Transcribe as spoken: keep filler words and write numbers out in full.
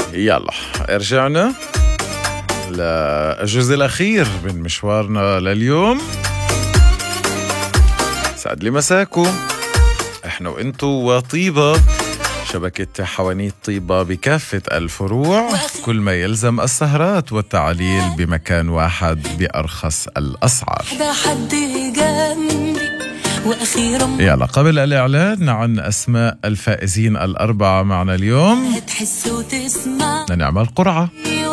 يلا رجعنا للجزء الأخير من مشوارنا لليوم. سعد لي مساكو، احنا وانتو وطيبة، شبكة حوانيت طيبة بكافة الفروع، كل ما يلزم السهرات والتعليل بمكان واحد بأرخص الأسعار. يلا قبل الإعلان عن أسماء الفائزين الأربعة معنا اليوم نعمل قرعة.